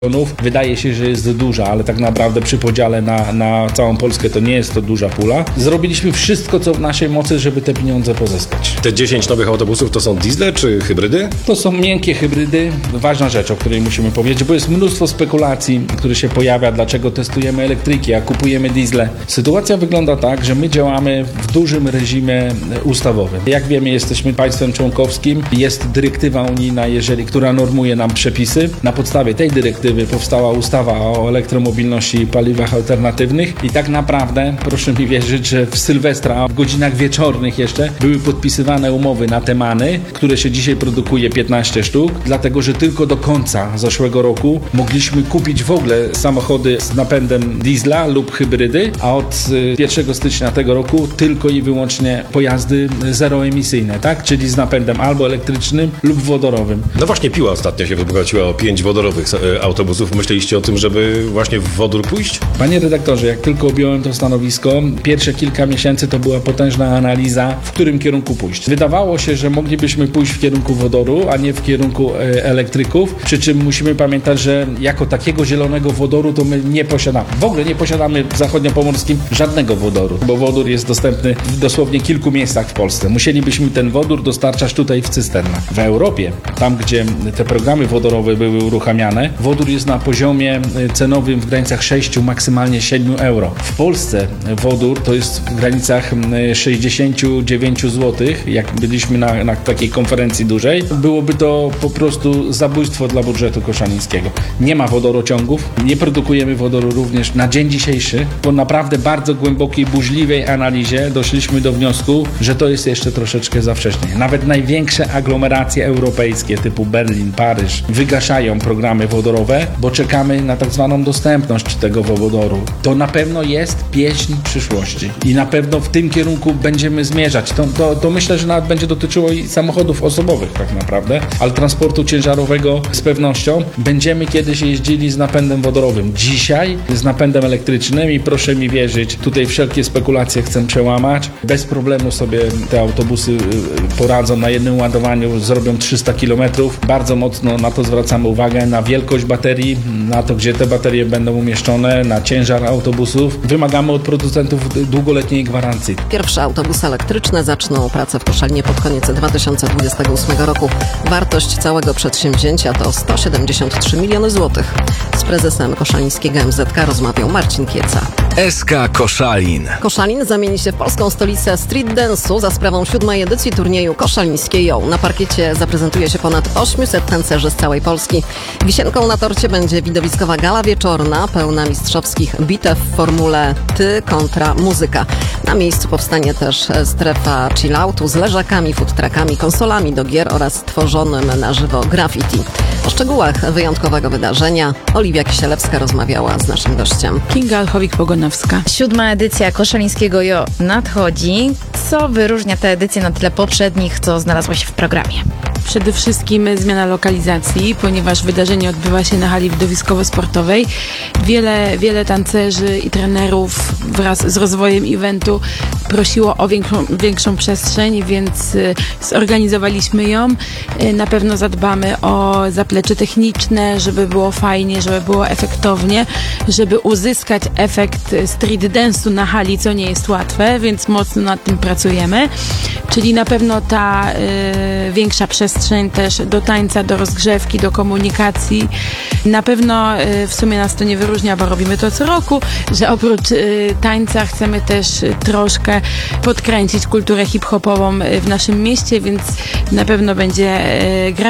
Wydaje się, że jest duża, ale tak naprawdę przy podziale na całą Polskę to nie jest to duża pula. Zrobiliśmy wszystko, co w naszej mocy, żeby te pieniądze pozyskać. Te 10 nowych autobusów to są diesle czy hybrydy? To są miękkie hybrydy. Ważna rzecz, o której musimy powiedzieć, bo jest mnóstwo spekulacji, które się pojawia, dlaczego testujemy elektryki, a kupujemy diesle. Sytuacja wygląda tak, że my działamy w dużym reżimie ustawowym. Jak wiemy, jesteśmy państwem członkowskim, jest dyrektywa unijna, która normuje nam przepisy. Na podstawie tej dyrektywy powstała ustawa o elektromobilności i paliwach alternatywnych i tak naprawdę, proszę mi wierzyć, że w Sylwestra, w godzinach wieczornych jeszcze były podpisywane umowy na te many, które się dzisiaj produkuje 15 sztuk, dlatego że tylko do końca zeszłego roku mogliśmy kupić w ogóle samochody z napędem diesla lub hybrydy, a od 1 stycznia tego roku tylko i wyłącznie pojazdy zeroemisyjne, tak? Czyli z napędem albo elektrycznym lub wodorowym. No właśnie Piła ostatnio się wzbogaciła o 5 wodorowych autobusów. Myśleliście o tym, żeby właśnie w wodór pójść? Panie redaktorze, jak tylko objąłem to stanowisko, pierwsze kilka miesięcy to była potężna analiza, w którym kierunku pójść. Wydawało się, że moglibyśmy pójść w kierunku wodoru, a nie w kierunku elektryków, przy czym musimy pamiętać, że jako takiego zielonego wodoru to my nie posiadamy. W ogóle nie posiadamy w zachodniopomorskim żadnego wodoru, bo wodór jest dostępny w dosłownie kilku miejscach w Polsce. Musielibyśmy ten wodór dostarczać tutaj w cysternach. W Europie, tam gdzie te programy wodorowe były uruchamiane, wodór jest na poziomie cenowym w granicach 6, maksymalnie 7 euro. W Polsce wodór to jest w granicach 69 zł. Jak byliśmy na takiej konferencji dużej, byłoby to po prostu zabójstwo dla budżetu koszalińskiego. Nie ma wodorociągów, nie produkujemy wodoru również na dzień dzisiejszy. Po naprawdę bardzo głębokiej, burzliwej analizie doszliśmy do wniosku, że to jest jeszcze troszeczkę za wcześnie. Nawet największe aglomeracje europejskie typu Berlin, Paryż wygaszają programy wodorowe, bo czekamy na tak zwaną dostępność tego wodoru. To na pewno jest pieśń przyszłości i na pewno w tym kierunku będziemy zmierzać. To myślę, że nawet będzie dotyczyło i samochodów osobowych tak naprawdę, ale transportu ciężarowego z pewnością będziemy kiedyś jeździli z napędem wodorowym. Dzisiaj z napędem elektrycznym i proszę mi wierzyć, tutaj wszelkie spekulacje chcę przełamać. Bez problemu sobie te autobusy poradzą na jednym ładowaniu, zrobią 300 km. Bardzo mocno na to zwracamy uwagę, na wielkość baterii, na to, gdzie te baterie będą umieszczone, na ciężar autobusów. Wymagamy od producentów długoletniej gwarancji. Pierwsze autobusy elektryczne zaczną pracę w Koszalinie pod koniec 2028 roku. Wartość całego przedsięwzięcia to 173 miliony złotych. Z prezesem koszalińskiego MZK rozmawiał Marcin Kieca. SK Koszalin. Koszalin zamieni się w polską stolicę street dance'u za sprawą 7. edycji turnieju Koszalińskie Yo. Na parkiecie zaprezentuje się ponad 800 tancerzy z całej Polski. Wisienką na torcie będzie widowiskowa gala wieczorna, pełna mistrzowskich bitew w formule ty kontra muzyka. Na miejscu powstanie też strefa chilloutu z leżakami, food truckami, konsolami do gier oraz tworzonym na żywo graffiti. O szczegółach wyjątkowego wydarzenia Oliwia Kisielewska rozmawiała z naszym gościem. Kinga Olchowik-Pogonowska. 7. edycja Koszalińskiego Yo nadchodzi. Co wyróżnia tę edycję na tle poprzednich, co znalazło się w programie? Przede wszystkim zmiana lokalizacji, ponieważ wydarzenie odbywa się na hali widowiskowo-sportowej. Wiele tancerzy i trenerów wraz z rozwojem eventu prosiło o większą przestrzeń, więc zorganizowaliśmy ją. Na pewno zadbamy o zaplecze techniczne, żeby było fajnie, żeby było efektownie, żeby uzyskać efekt street dance'u na hali, co nie jest łatwe, więc mocno nad tym pracujemy. Czyli na pewno ta większa przestrzeń też do tańca, do rozgrzewki, do komunikacji. Na pewno w sumie nas to nie wyróżnia, bo robimy to co roku, że oprócz tańca chcemy też troszkę podkręcić kulturę hip-hopową w naszym mieście, więc na pewno będzie